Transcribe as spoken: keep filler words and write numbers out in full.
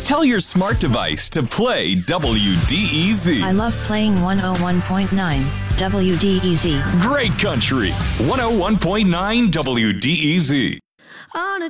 Tell your smart device to play W D E Z. I love playing one oh one point nine W D E Z. Great country. one oh one point nine W D E Z. On a